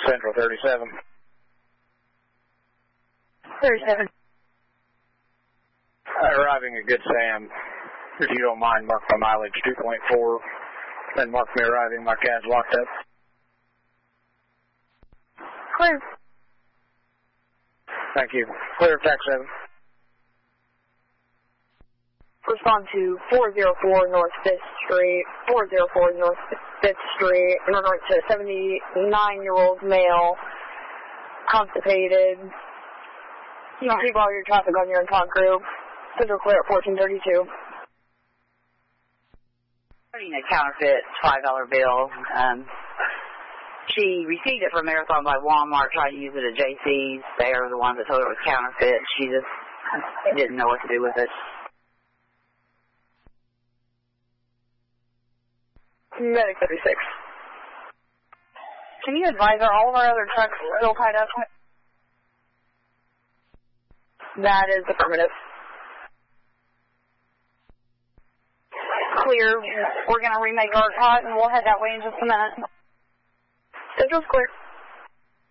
Central 37. 37. Arriving at Good Sam. If you don't mind, mark my mileage 2.4. Then mark me arriving. My CAD's locked up. Clear. Thank you. Clear, TAC 7. Respond to 404 North 5th Street, 404 North 5th Street, in regard to a 79-year-old male, constipated. You don't keep all your traffic on your own talk group. Central clear at 1432. A counterfeit $5 bill. She received it from Marathon by Walmart, tried to use it at JC's. They are the ones that told her it was counterfeit. She just didn't know what to do with it. Medic 36. Can you advise are all of our other trucks still tied up? That is affirmative. Clear. We're going to remake our pot and we'll head that way in just a minute. Central's clear.